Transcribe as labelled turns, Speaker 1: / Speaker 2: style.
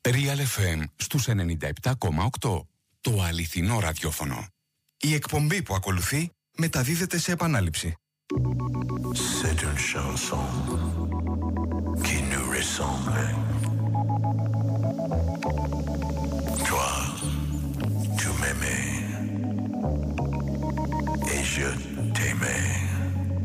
Speaker 1: Real FM στους 97,8. Το αληθινό ραδιόφωνο.
Speaker 2: Η εκπομπή που ακολουθεί μεταδίδεται σε επανάληψη.
Speaker 3: C'est une chanson qui nous ressemble. Toi, tu m'aimais et je